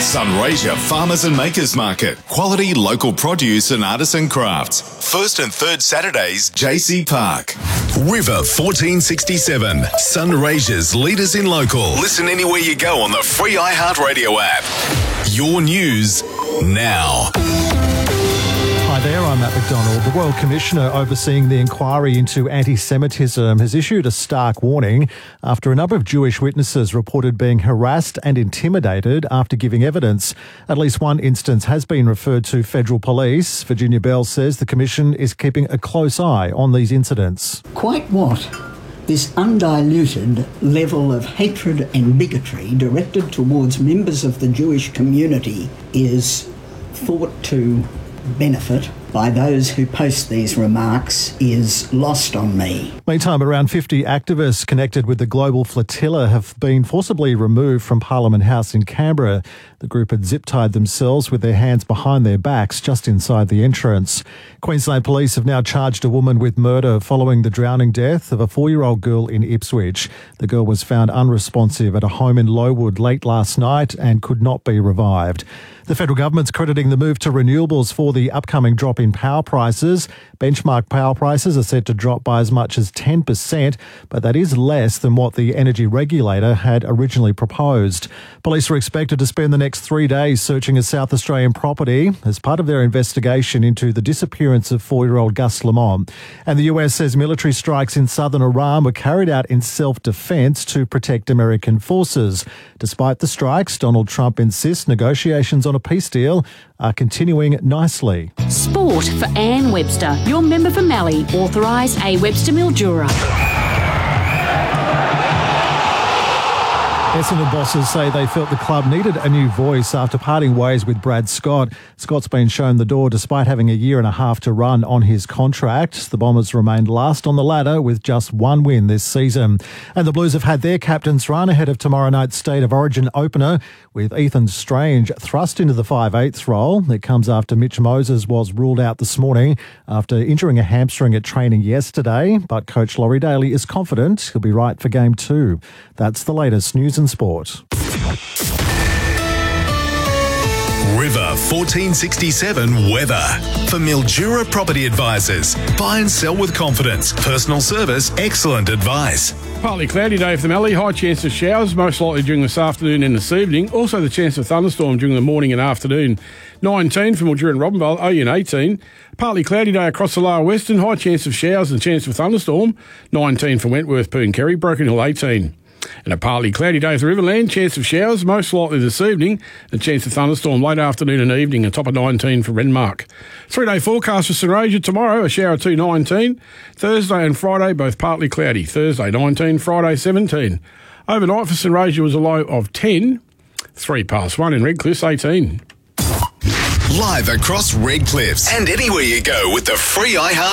Sunraysia Farmers and Makers Market. Quality local produce and artisan crafts. First and third Saturdays, JC Park. River 1467. Sunraysia's leaders in local. Listen anywhere you go on the free iHeartRadio app. Your news now. Hi there, I'm Matt McDonald. The Royal Commissioner overseeing the inquiry into anti-Semitism has issued a stark warning after a number of Jewish witnesses reported being harassed and intimidated after giving evidence. At least one instance has been referred to federal police. Virginia Bell says the Commission is keeping a close eye on these incidents. Quite what? This undiluted level of hatred and bigotry directed towards members of the Jewish community is thought to benefit by those who post these remarks is lost on me. Meantime, around 50 activists connected with the Global Flotilla have been forcibly removed from Parliament House in Canberra. The group had zip-tied themselves with their hands behind their backs just inside the entrance. Queensland Police have now charged a woman with murder following the drowning death of a 4-year-old girl in Ipswich. The girl was found unresponsive at a home in Lowood late last night and could not be revived. The federal government's crediting the move to renewables for the upcoming drop in power prices. Benchmark power prices are set to drop by as much as 10%, but that is less than what the energy regulator had originally proposed. Police are expected to spend the next 3 days searching a South Australian property as part of their investigation into the disappearance of 4-year-old Gus Lamont. And the US says military strikes in southern Iran were carried out in self-defense to protect American forces. Despite the strikes, Donald Trump insists negotiations on a peace deal are continuing nicely. Sport for Anne Webster, your member for Mallee, authorised A. Webster Mildura. Essendon bosses say they felt the club needed a new voice after parting ways with Brad Scott. Scott's been shown the door despite having a year and a half to run on his contract. The Bombers remained last on the ladder with just one win this season. And the Blues have had their captains run ahead of tomorrow night's State of Origin opener with Ethan Strange thrust into the 5/8 role. It comes after Mitch Moses was ruled out this morning after injuring a hamstring at training yesterday. But coach Laurie Daly is confident he'll be right for Game 2. That's the latest news and sport. River 1467 weather. For Mildura Property Advisors. Buy and sell with confidence. Personal service, excellent advice. Partly cloudy day for the Mallee. High chance of showers, most likely during this afternoon and this evening. Also the chance of thunderstorm during the morning and afternoon. 19 for Mildura and Robinvale, Oyen 18. Partly cloudy day across the lower western. High chance of showers and chance of thunderstorm. 19 for Wentworth, Pooncarry, Broken Hill 18. And a partly cloudy day for Riverland, chance of showers, most likely this evening, and chance of thunderstorm late afternoon and evening, a top of 19 for Renmark. 3-day forecast for Sunraysia tomorrow, a shower 2, 19. Thursday and Friday, both partly cloudy. Thursday 19, Friday 17. Overnight for Sunraysia was a low of 10, 1:03 in Redcliffe 18. Live across Redcliffs and anywhere you go with the free iHeart